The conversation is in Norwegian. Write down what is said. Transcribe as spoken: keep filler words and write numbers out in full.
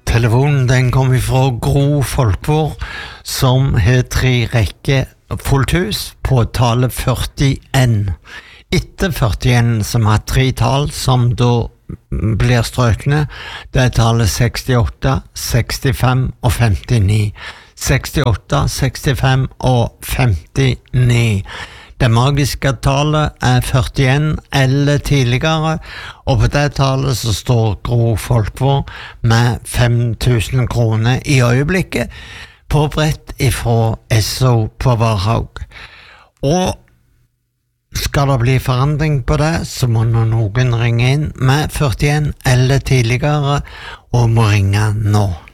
Telefonen den kom ifra Gro Folkvår, som har tre rekke fullt hus på tallet førtien. Etter førtien, som har tre tall, som da blir strøkne, det er tallet sekstiåtte, sekstifem og femtini. sekstiåtte, sekstifem og femtini. Det magiske tallet er førtien eller tidligere, og på det tallet så står Gro Folkvår med fem tusen kroner i øyeblikket på brett ifra Esso på Varhaug. Og skal det bli forandring på det, så må noen ringe inn med førtien eller tidligere, og må ringe nå.